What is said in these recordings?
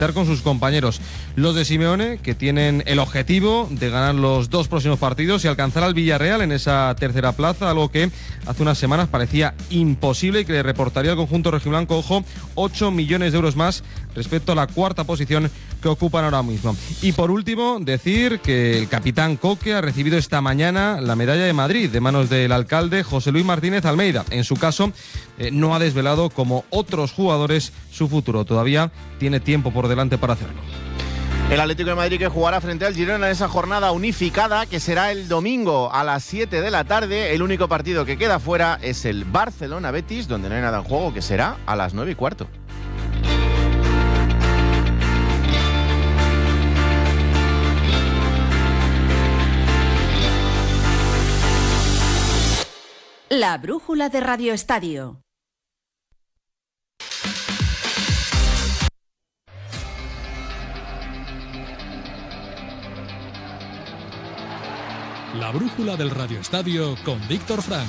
con sus compañeros, los de Simeone, que tienen el objetivo de ganar los 2 próximos partidos y alcanzar al Villarreal en esa tercera plaza, algo que hace unas semanas parecía imposible y que le reportaría al conjunto rojiblanco, ojo, 8 millones de euros más respecto a la cuarta posición que ocupan ahora mismo. Y por último, decir que el capitán Coque ha recibido esta mañana la medalla de Madrid de manos del alcalde José Luis Martínez Almeida. En su caso, no ha desvelado, como otros jugadores, su futuro. Todavía tiene tiempo por delante para hacerlo. El Atlético de Madrid que jugará frente al Girona en esa jornada unificada que será el domingo a las 7 de la tarde. El único partido que queda fuera es el Barcelona-Betis, donde no hay nada en juego, que será a las 9:15. La brújula de Radio Estadio. La brújula del Radio Estadio con Víctor Frank.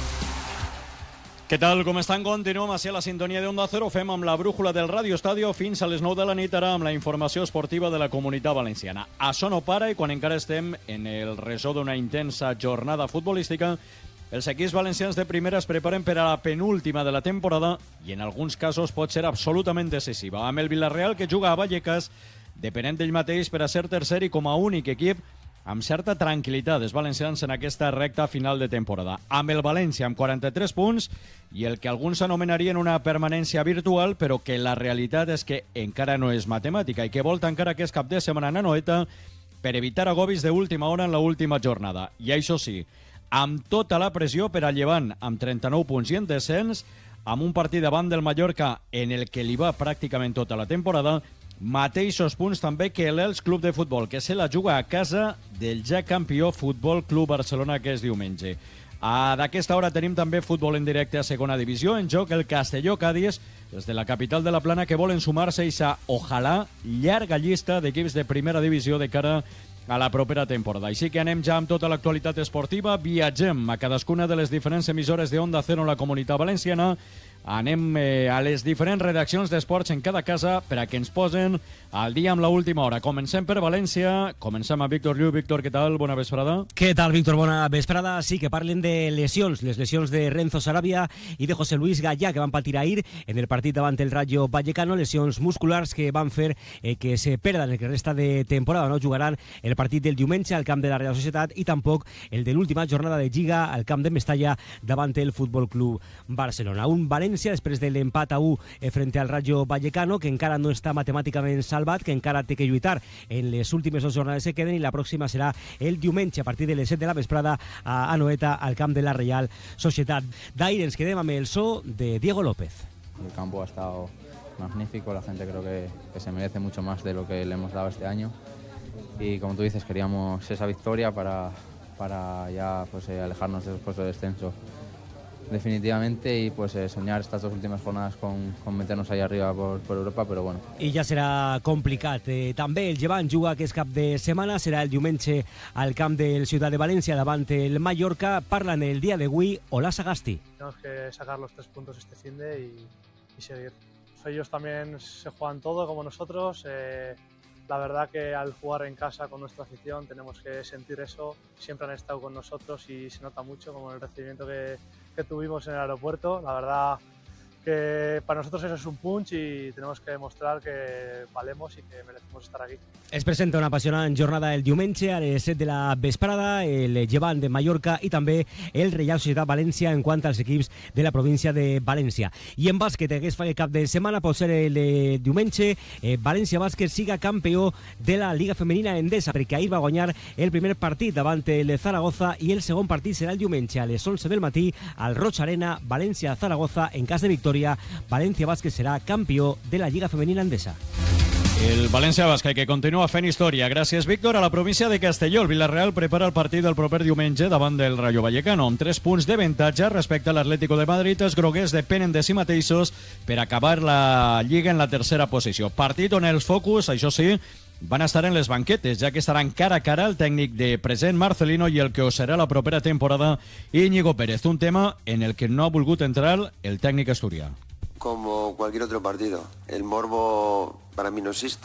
Què tal, com estan? Continuem a ser la sintonia d'Onda Cero. Fem amb la brújula del Radio Estadio fins a les 9 de la nit, ara amb la informació esportiva de la Comunitat Valenciana. Això no para i quan encara estem en el resó d'una intensa jornada futbolística, els equips valencians de primera es preparen per a la penúltima de la temporada i en alguns casos pot ser absolutament decisiva. Amb el Villarreal, que juga a Vallecas, depenent d'ell mateix per a ser tercer i com a únic equip amb certa tranquil·litat els valencians en aquesta recta final de temporada. Amb el València amb 43 punts i el que alguns anomenarien una permanència virtual, però que la realitat és que encara no és matemàtica i que vol tancar aquest cap de setmana a Anoeta per evitar agobis d'última hora en l'última jornada. I això sí, amb tota la pressió per a Llevant amb 39 punts i en descens, amb un partit davant del Mallorca en el que li va pràcticament tota la temporada, mateixos punts també que l'Elx Club de Futbol, que se la juga a casa del ja campió Futbol Club Barcelona, que és diumenge. D'aquesta hora tenim també futbol en directe a segona divisió. En joc el Castelló-Cádiz, des de la capital de la Plana, que volen sumar-se a aquesta, ojalà, llarga llista d'equips de primera divisió de cara a la propera temporada. Així que anem ja amb tota l'actualitat esportiva. Viatgem a cadascuna de les diferents emissores de Onda Cero en la Comunitat Valenciana. Anem a les diferents redaccions d'esports en cada casa per a que ens posen al dia amb l'última hora. Comencem per València, comencem amb Víctor Llull. Víctor, què tal? Bona vesprada. Què tal, Víctor? Bona vesprada. Sí, que parlen de lesions, les lesions de Renzo Sarabia i de José Luis Gallà, que van patir ahir en el partit davant el Rayo Vallecano, lesions musculars que van fer que se perdan el que resta de temporada. No jugaran el partit del diumenge al camp de la Real Societat i tampoc el de l'última jornada de Lliga al camp de Mestalla davant el Futbol Club Barcelona. Un València després de l'empat a 1 frente al Rayo Vallecano, que encara no està matemàticament salvat, que encara té que lluitar en les últimes 2 jornades que queden, i la pròxima serà el diumenge a partir de les 7 de la vesprada a Anoeta al camp de la Real Societat. D'ahir ens quedem amb el so de Diego López. El campo ha estado magnífico, la gente creo que se merece mucho más de lo que le hemos dado este año y como tú dices queríamos esa victoria para ya pues alejarnos de los puestos de descenso definitivamente y pues soñar estas 2 últimas jornadas con meternos ahí arriba por Europa, però bueno. I ja serà complicat. També el Llevant juga aquest cap de setmana, serà el diumenge al camp del Ciutat de València davant el Mallorca. Parla en el dia d'avui Ola Sagasti. Tenemos que sacar los 3 puntos este finde y seguir. Ellos también se juegan todo como nosotros. La verdad que al jugar en casa con nuestra afición tenemos que sentir eso. Siempre han estado con nosotros y se nota mucho, como el recibimiento que tuvimos en el aeropuerto. La verdad que para nosotros eso es un punch y tenemos que demostrar que valemos y que merecemos estar aquí. Es presenta una apassionant jornada el diumenge a les 7 de la vesprada, el Llevant de Mallorca i també el Reial Societat València en quant als equips de la província de València. I en bàsquet, aquest cap de setmana pot ser el diumenge, València Bàsquet siga campió de la Liga Femenina Endesa, perquè ahir va guanyar el primer partit davant el Zaragoza i el segon partit serà el diumenge a les 11 del matí al Roig Arena. València-Zaragoza, en cas de victòria, València Bàsquet serà campió de la Lliga Femenina Endesa. El València Bàsquet, que continua fent història. Gràcies, Víctor. A la província de Castelló, el Villarreal prepara el partit del proper diumenge davant del Rayo Vallecano, amb 3 punts d'avantatge respecte a l'Atlético de Madrid. Els groguers depenen de si mateixos per acabar la Lliga en la tercera posició. Partit on els focus, això sí, van estar en les banquetes, ja que estaran cara a cara el tècnic de present Marcelino i el que ho serà la propera temporada Íñigo Pérez, un tema en el que no ha volgut entrar el tècnic asturià. Como cualquier otro partido, el morbo para mí no existe.